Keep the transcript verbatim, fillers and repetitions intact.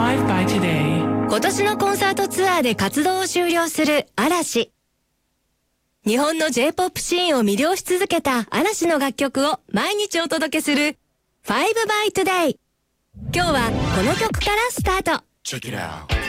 Five by Today。 今年のコンサートツアーで活動を終了する嵐。日本の J-ポップ シーンを魅了し続けた嵐の楽曲を毎日お届けする Five by Today。 今日はこの曲からスタート。 Check it out.